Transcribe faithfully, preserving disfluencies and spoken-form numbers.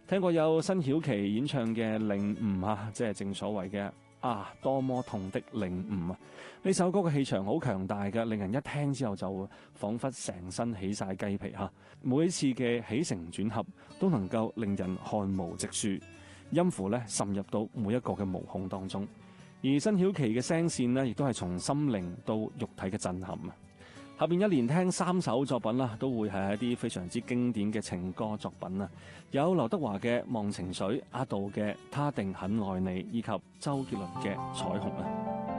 聽過有辛曉琪演唱嘅《領悟》啊，即係正所謂嘅啊，多麼痛的領悟啊！呢首歌嘅氣場好強大嘅，令人一聽之後就彷彿成身起晒雞皮嚇。每一次嘅起承轉合都能夠令人汗毛直豎，音符咧滲入到每一個嘅毛孔當中。而辛曉琪嘅聲線呢，亦都係從心靈到肉體嘅震撼啊！下邊一連聽三首作品啦，都會係一啲非常之經典嘅情歌作品啊！有劉德華嘅《忘情水》，阿杜嘅《他定很愛你》，以及周杰倫嘅《彩虹》啊！